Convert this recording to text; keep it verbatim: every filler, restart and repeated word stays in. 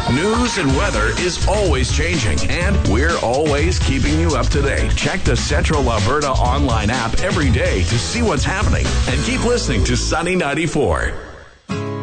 News and weather is always changing, and we're always keeping you up to date. Check the Central Alberta online app every day to see what's happening, and keep listening to Sunny ninety-four.